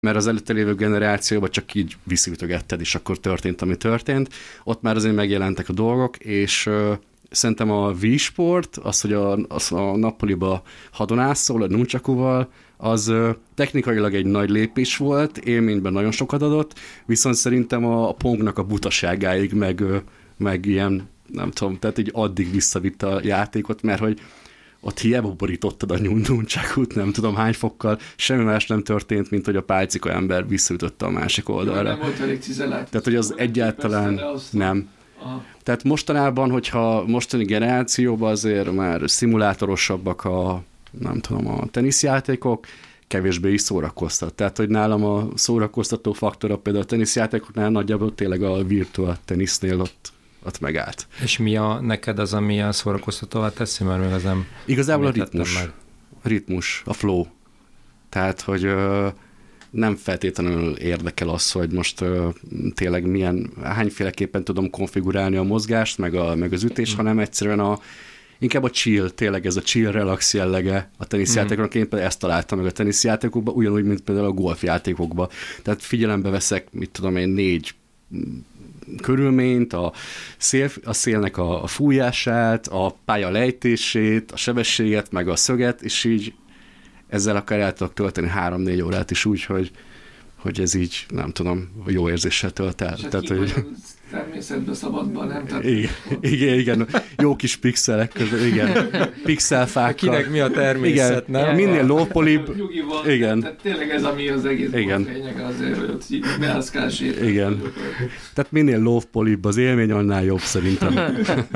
mert az előtte lévő generációban csak így visszaütögetted, és akkor történt, ami történt. Ott már azért megjelentek a dolgok, és szerintem a Wii Sport, az, hogy a nappaliba hadonászol, a nunchakuval, az technikailag egy nagy lépés volt, élményben nagyon sokat adott, viszont szerintem a Pongnak a butaságáig, meg ilyen, nem tudom, tehát így addig visszavitt a játékot, mert hogy ott hiába borítottad a nunchakut, nem tudom hány fokkal, semmi más nem történt, mint hogy a pálcika ember visszaütötte a másik oldalra. Nem volt elég cizellált. Tehát, hogy az egyáltalán nem. Aha. Tehát mostanában, hogyha mostani generációban azért már szimulátorosabbak nem tudom, a teniszjátékok, kevésbé is szórakoztat. Tehát, hogy nálam a szórakoztató faktora például a teniszjátékoknál nagyjából tényleg a virtual tenisznél ott megállt. És mi neked az, ami a szórakoztatóvá teszi, mert még az nem... Igazából a ritmus, a flow. Tehát, hogy nem feltétlenül érdekel az, hogy most tényleg hányféleképpen tudom konfigurálni a mozgást, meg az ütés, hanem egyszerűen inkább a chill, tényleg ez a chill relax jellege a teniszjátékoknak. Én például ezt találtam meg a teniszjátékokban, ugyanúgy, mint például a golfjátékokban. Tehát figyelembe veszek, mit tudom én, 4 körülményt, a szélnek a fújását, a pálya lejtését, a sebességet, meg a szöget, és így ezzel akár el tudok tölteni 3-4 órát is úgy, hogy ez így, nem tudom, jó érzéssel tölt el. Tehát, hogy természetben, szabadban, nem? Tehát... Igen. Jó kis pixelek között, igen. Pixelfákkal. Kinek mi a természet, igen. nem? Minél lópolibb. Igen. Tehát tényleg ez, ami az egész lényeg azért, hogy ott így beászkál sétálni. Igen. Tehát minél lópolibb az élmény, annál jobb szerintem.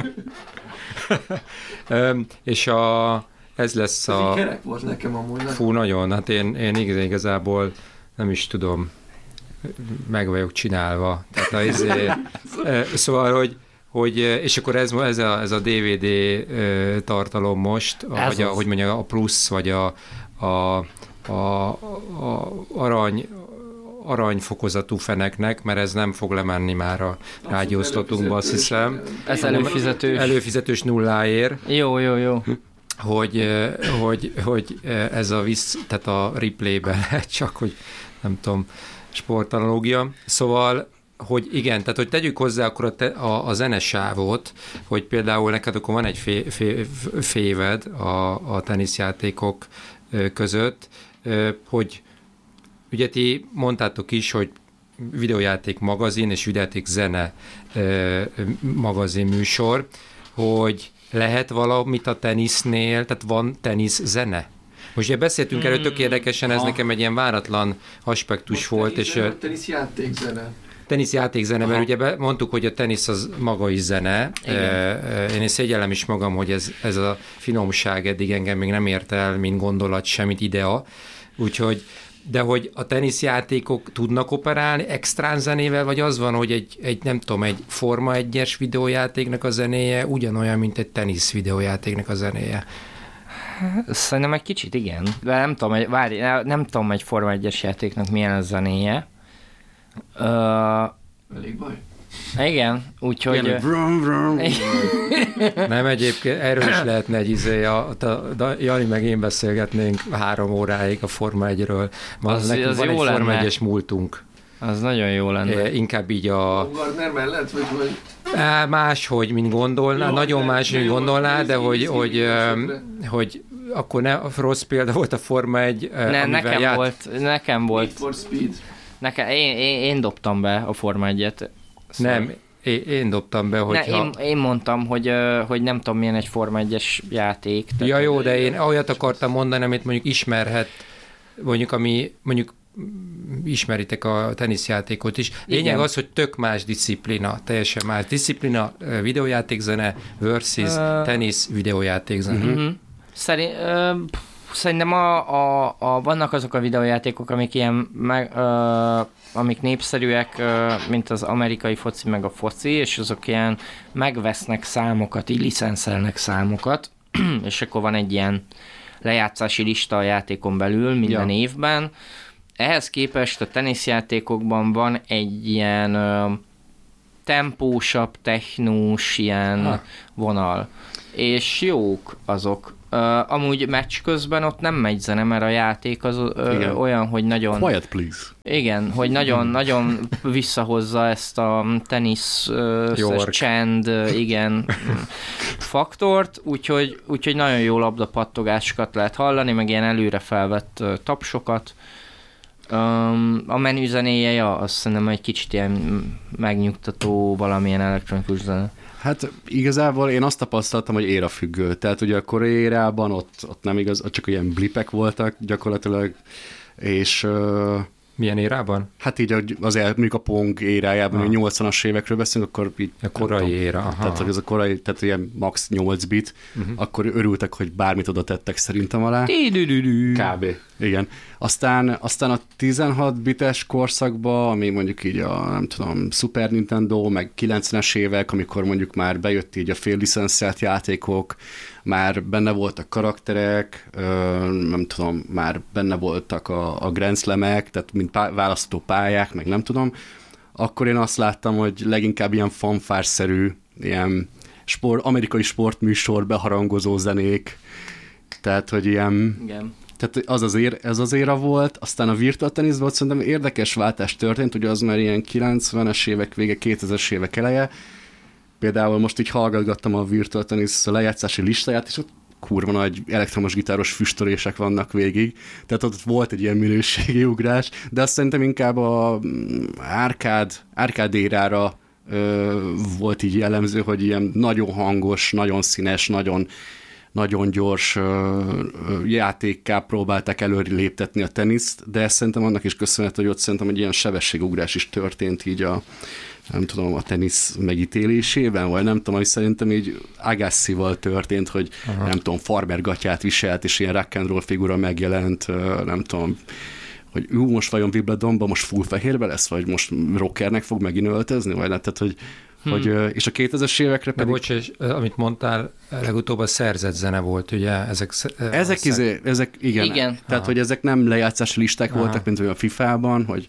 És ez lesz ez így kerek volt nekem amúgy. Fú, nagyon. Hát én igazából nem is tudom, meg vagyok csinálva. Tehát szóval, hogy és akkor ez a DVD tartalom most, vagy hogy mondja, a plusz, vagy a aranyfokozatú feneknek, mert ez nem fog lemenni már a rádióztatunkba, azt hiszem. Ez előfizetős. Előfizetős nulláért. Jó. Hogy ez tehát a replay-ben lehet csak, hogy nem tudom, sportanalógia. Szóval, hogy igen, tehát hogy tegyük hozzá akkor a zenesávot, hogy például neked akkor van egy féved a teniszjátékok között, hogy ugye ti mondtátok is, hogy videójáték magazin és videójáték zene magazin műsor, hogy lehet valamit a tenisznél, tehát van tenisz zene? Most ugye beszéltünk erről, tök érdekesen, ez nekem egy ilyen váratlan aspektus volt. Teniszjátékzene. Teniszjátékzene, mert ugye mondtuk, hogy a tenisz az maga is zene. Én szégyellem is magam, hogy ez a finomság eddig engem még nem ért el, mint gondolat, semmit idea. Úgyhogy, de hogy a teniszjátékok tudnak operálni extrán zenével, vagy az van, hogy egy nem tudom, egy Forma 1-es videójátéknak a zenéje ugyanolyan, mint egy tenisz videójátéknak a zenéje? Szerintem egy kicsit igen. De nem tudom egy Forma 1-es játéknak milyen a zenéje. Elég baj. Igen, úgyhogy... Nem, egyébként erről is lehetne egy Jani meg én beszélgetnénk 3 óráig a Forma 1-ről. Az van egy jó Forma lenne. 1-es múltunk. Az nagyon jó lenne. Inkább így a Gardner mellett, vagy? Máshogy, mint gondolná, nagyon más, mint gondolná, de hogy akkor rossz példa volt a Forma 1, nekem volt. Need for Speed. Én dobtam be a Forma 1-et. Nem, én dobtam be, hogyha... Én mondtam, hogy nem tudom, milyen egy Forma 1-es játék. Ja, jó, de én olyat akartam mondani, amit mondjuk ismerhet, mondjuk ismeritek a teniszjátékot is. Lényeg az, hogy tök más disziplina, teljesen más disziplina, videójátékzene versus tenisz videójátékzene. Szerintem vannak azok a videójátékok, amik ilyen amik népszerűek, mint az amerikai foci meg a foci, és azok ilyen megvesznek számokat, így licenszelnek számokat, és akkor van egy ilyen lejátszási lista a játékon belül minden évben. Ehhez képest a teniszjátékokban van egy ilyen tempósabb, technós ilyen vonal, és jók azok. Amúgy meccs közben ott nem megy zene, mert a játék az olyan, hogy nagyon... Quiet, please. Igen, hogy nagyon visszahozza ezt a tenisz csend, igen, faktort, úgyhogy nagyon jó labdapattogásokat lehet hallani, meg ilyen előre felvett tapsokat. A menü zenéje, azt szerintem egy kicsit ilyen megnyugtató valamilyen elektronikus zene. Hát igazából én azt tapasztaltam, hogy érafüggő. Tehát ugye a koreai érában ott nem igaz, ott csak ilyen blipek voltak gyakorlatilag, és... Milyen érában? Hát így mondjuk a Pong érájában, hogy 80-as évekről beszélünk, akkor így... A korai éra, aha. Tehát ez a korai, tehát ilyen max 8 bit, akkor örültek, hogy bármit oda tettek szerintem alá. Kb. Igen. Aztán a 16 bites korszakban, ami mondjuk így a, nem tudom, Super Nintendo, meg 90-es évek, amikor mondjuk már bejött így a fél licenszelt játékok, már benne voltak karakterek, nem tudom, már benne voltak a Grand Slamek, tehát mint választó pályák, meg nem tudom, akkor én azt láttam, hogy leginkább ilyen fanfárszerű, ilyen amerikai sportműsor beharangozó zenék, tehát, hogy ilyen... Igen. Tehát ez az éra volt, aztán a Virtua Tennis volt, szerintem érdekes váltás történt, ugye az már ilyen 90-es évek vége, 2000-es évek eleje. Például most így hallgatgattam a Virtua Tennis lejátszási listáját, és ott kurva nagy elektromos gitáros füstölések vannak végig. Tehát ott volt egy ilyen minőségi ugrás, de azt szerintem inkább a árkád érára volt így jellemző, hogy ilyen nagyon hangos, nagyon színes, nagyon gyors játékká próbálták előre léptetni a teniszt, de szerintem annak is köszönhető, hogy ott szerintem egy ilyen sebességugrás is történt így nem tudom, a tenisz megítélésében, vagy nem tudom, ami szerintem így Agassival történt, hogy nem tudom, farmergatját viselt, és ilyen rock and roll figura megjelent, nem tudom, hogy most vajon Wimbledonban most full fehérbe lesz, vagy most rockernek fog megint öltözni, vagy tehát, hogy és a 2000-es évekre pedig... Bocs, és amit mondtál, legutóbb a szerzett zene volt, ugye? Ezek igen. Tehát, hogy ezek nem lejátszási listák voltak, mint olyan a FIFA-ban, hogy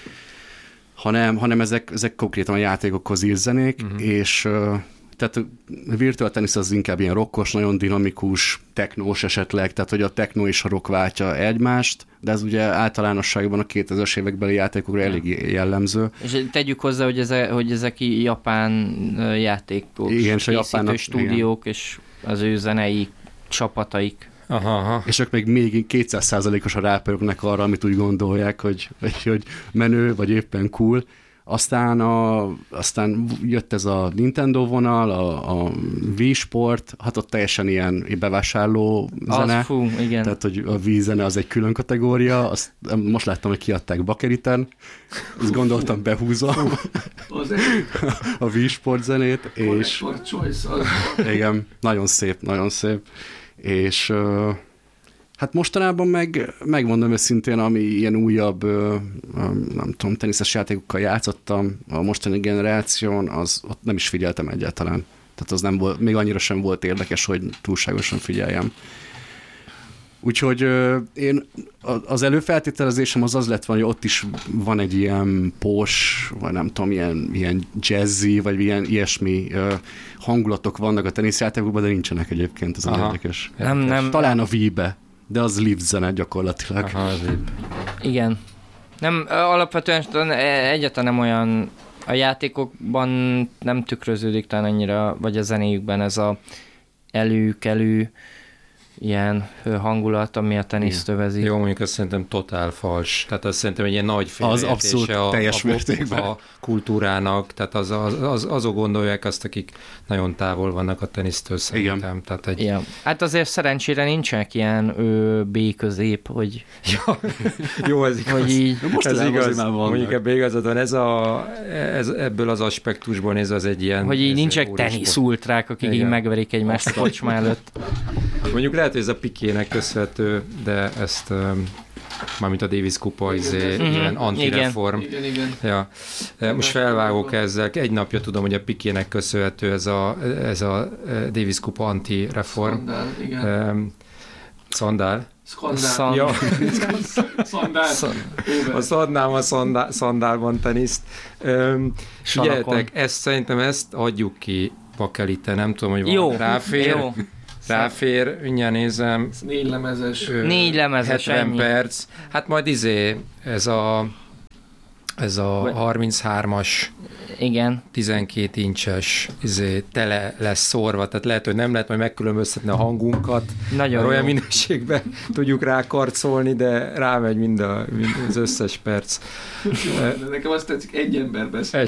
hanem ezek konkrétan a játékokhoz ír zenék, és tehát a Virtua Tennis az inkább ilyen rockos, nagyon dinamikus, technós esetleg, tehát hogy a techno és a rock váltja egymást, de ez ugye általánosságban a 2000-es évekbeli játékokra elég jellemző. És tegyük hozzá, hogy ezek japán játékok, igen, és a japánok, stúdiók, igen. És az ő zenei csapataik. Aha. És ők még 200%-osan rápörögnek arra, amit úgy gondolják, hogy menő, vagy éppen cool. Aztán jött ez a Nintendo vonal, a Wii Sport, hát ott teljesen ilyen bevásárló zene. Igen. Tehát, hogy a Wii zene az egy külön kategória. Most láttam, hogy kiadták bakeriten. Azt gondoltam, behúzom a Wii Sport zenét. És igen, nagyon szép, nagyon szép. És hát mostanában megmondom őszintén, ami ilyen újabb, nem tudom, teniszes játékokkal játszottam a mostani generáción, ott nem is figyeltem egyáltalán. Tehát az nem volt, még annyira sem volt érdekes, hogy túlságosan figyeljem. Úgyhogy én az előfeltételezésem az lett volna, hogy ott is van egy ilyen posh, vagy nem tudom, ilyen jazzy, vagy ilyen ilyesmi hangulatok vannak a teniszjátékokban, de nincsenek egyébként, ez érdekes. Nem. Talán a Wii-be, de az live zene gyakorlatilag. Aha, az live. Igen. Nem, alapvetően egyáltalán nem olyan, a játékokban nem tükröződik talán annyira, vagy a zenéjükben ez a előkelő ilyen hangulat, ami a teniszt övezi. Jó, mondjuk azt szerintem totál fals. Tehát azt szerintem egy ilyen nagy félreértése a kultúrának, tehát azok gondolják azt, akik nagyon távol vannak a tenisztől szerintem. Tehát ja. Hát azért szerencsére nincsenek ilyen B-közép, hogy... Jó, ez igaz. Hogy így... Ez igaz. Mondjuk ebben igazad van. Ebből az aspektusból nézve az egy ilyen... Hogy így nincsenek teniszultrák, akik így megverik egymást a kocsma előtt. Mondjuk lehet, hogy ez a Piquének köszönhető, de ezt mármint a Davis kupa ilyen antireform. Igen. Ja. Most felvágok ezzel. Egy napja tudom, hogy a Piquének köszönhető ez a Davis kupa antireform. Szandál, igen. Szandál? Szandál. Ja. Szandál. A szandálban teniszt. Figyeljetek, szerintem ezt adjuk ki Bakelite, nem tudom, hogy van ráfér. Jó. ráfér, mindjárt nézem. 4 lemezes. 4 lemezes, 70 ennyi. perc. Hát majd ez a 33-as, igen, 12 incses tele lesz szórva, tehát lehet, hogy nem lehet majd megkülönböztetni a hangunkat. Nagyon olyan minőségben tudjuk rákarcolni, de rámegy mind az összes perc. De nekem azt tetszik, egy ember beszél.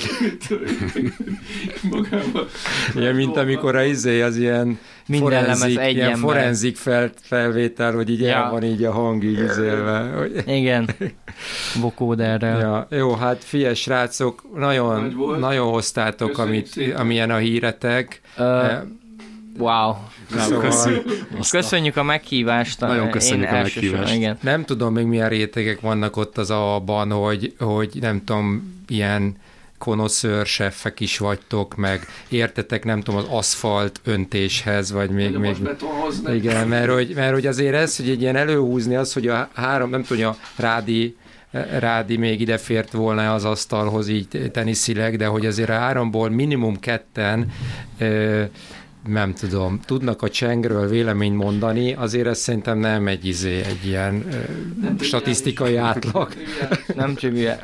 Magában. Ilyen, mint amikor az ilyen forenzik felvétel, hogy így el van így a hang így izélve. Igen, vokóderrel. Ja, jó, hát figyelj, srácok, nagyon hoztátok, amilyen a híretek. Wow. Szóval... Köszönjük a meghívást. Nagyon köszönjük a meghívást. Igen. Nem tudom még milyen rétegek vannak ott az abban, hogy nem tudom, ilyen konoszőr seffek is vagytok, meg értetek, nem tudom, az aszfalt öntéshez, vagy még... Igen, mert hogy azért ez, hogy egy ilyen előhúzni az, hogy a három, nem tudom, a Rádi még ide fért volna az asztalhoz így teniszileg, de hogy azért a 3-ból minimum 2-en nem tudom, tudnak a csengről véleményt mondani, azért ez szerintem nem egy ilyen statisztikai átlag. Nem triviál.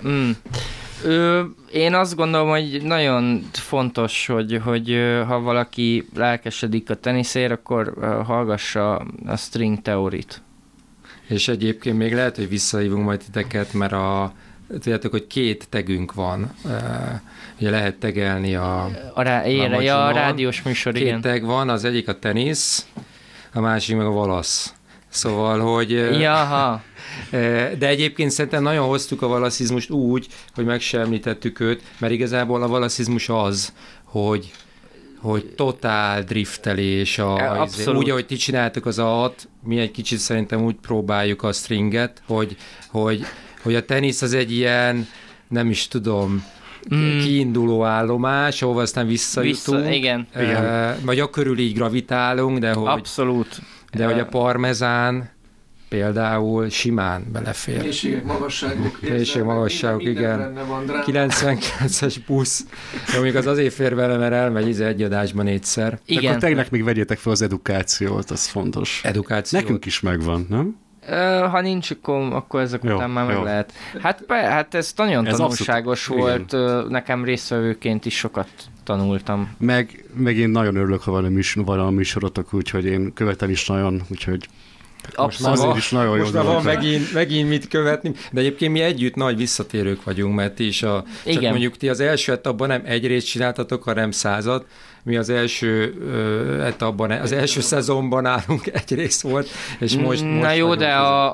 Én azt gondolom, hogy nagyon fontos, hogy ha valaki lelkesedik a teniszért, akkor hallgassa a string teorit. És egyébként még lehet, hogy visszahívunk majd titeket, mert tudjátok, hogy 2 tagünk van. Ugye lehet tegelni a rádiós műsor, 2 igen. tag van, az egyik a tenisz, a másik meg a valasz. Szóval, hogy... Jaha. De egyébként szerintem nagyon hoztuk a valaszizmust úgy, hogy meg sem említettük őt, mert igazából a valaszizmus az, hogy totál driftelés, úgy, ahogy ti csináltuk az A-t, mi egy kicsit szerintem úgy próbáljuk a stringet, hogy a tenisz az egy ilyen, nem is tudom, kiinduló állomás, ahova aztán visszajutunk. Igen. Vagy akkörül így gravitálunk, de hogy... Abszolút. De hogy a parmezán például simán belefér. Mélységek, magasságok. Igen. 99-es busz. De még az azért fér vele, mert elmegy egy adásban 4-szer. Igen. Akkor tegnek még vegyétek fel az edukációt, az fontos. Edukációt. Nekünk is megvan, nem? Ha nincs, akkor ezek után már meg lehet. Hát ez nagyon tanulságos volt. Nekem résztvevőként is sokat tanultam. Meg én nagyon örülök, ha van a műsorotok, úgyhogy én követem is nagyon, úgyhogy Most is nagyon jó. Most van megint mit követni, de egyébként mi együtt nagy visszatérők vagyunk, mert ti is csak mondjuk ti az első etapban nem egy részt csináltatok, hanem 100-at, mi az első etapban, az első szezonban állunk, egy rész volt, és most na jó, de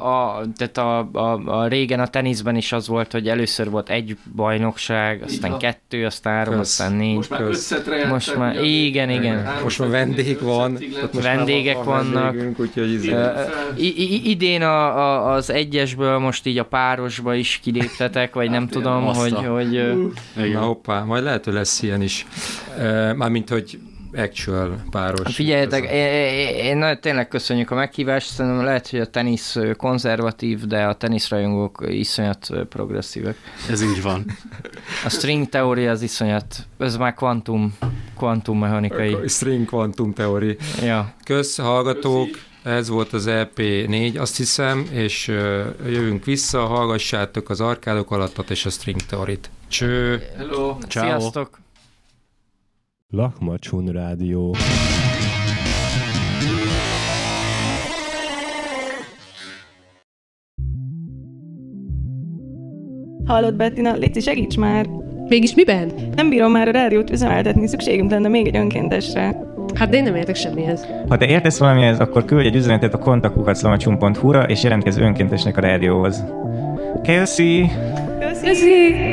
a régen a teniszben is az volt, hogy először volt 1 bajnokság, aztán 2, aztán 3, aztán 4. Most már összetre most már, igen. Most már vendég van. Vendégek vannak. Úgyhogy idén az 1-esből most így a párosba is kiléptetek, vagy nem tudom, hogy... Na hoppá, majd lehet, hogy lesz ilyen is. Mármint, hogy actual páros. Figyeljetek, én tényleg köszönjük a meghívást, szerintem lehet, hogy a tenisz konzervatív, de a teniszrajongók iszonyat progresszívek. Ez így van. A string teória az iszonyat, ez már kvantummechanikai. String quantum teória. Ja. Kösz, hallgatók, ez volt az EP4, azt hiszem, és jövünk vissza, hallgassátok az arkádok alattat és a string teorit. Cső! Hello! Ciao. Sziasztok! Lakmacsun Rádió. Hallod, Bettina? Léci, segíts már! Mégis miben? Nem bírom már a rádiót üzemeltetni, szükségünk lenne még egy önkéntesre. Hát de én nem értek semmihez. Ha te értesz valamihez, akkor küldj egy üzenetet a kontaktkukaclamacsun.hu-ra és jelentkezz önkéntesnek a rádióhoz. Köszi! Köszi!